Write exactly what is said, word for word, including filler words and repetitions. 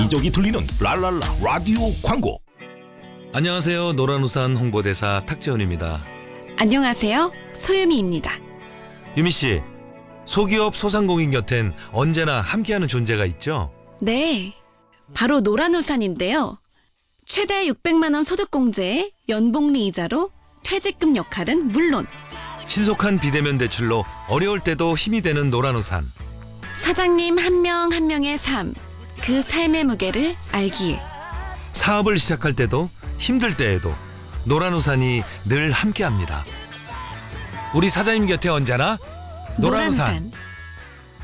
이적이 들리는 랄랄라 라디오 광고. 안녕하세요. 노란우산 홍보대사 탁재훈입니다. 안녕하세요. 소유미입니다. 유미씨, 소기업 소상공인 곁엔 언제나 함께하는 존재가 있죠? 네, 바로 노란우산인데요. 최대 육백만 원 소득공제에 연복리 이자로 퇴직금 역할은 물론 신속한 비대면 대출로 어려울 때도 힘이 되는 노란우산. 사장님 한 명 한 명의 삶, 그 삶의 무게를 알기에 사업을 시작할 때도 힘들 때에도 노란우산이 늘 함께합니다. 우리 사장님 곁에 언제나 노란우산. 노란우산.